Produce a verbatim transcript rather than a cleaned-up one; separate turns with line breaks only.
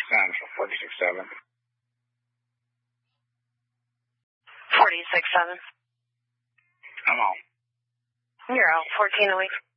Central, forty-six seven.
forty-six seven.
I'm out.
You're out. fourteen a week.